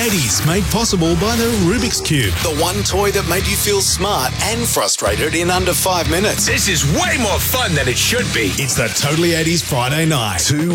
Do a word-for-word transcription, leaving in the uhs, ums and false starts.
eighties, made possible by the Rubik's Cube. The one toy that made you feel smart and frustrated in under five minutes. This is way more fun than it should be. It's the Totally eighties Friday night. Two